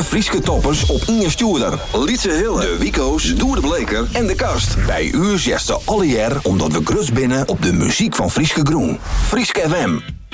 Frieske toppers op Inge Stuurder, Lietse Hille, de Wico's, Doer de Bleker en de Kast. Bij u zegt ze alle jaar omdat we grutst binnen op de muziek van Frieske Groen. Frieske FM.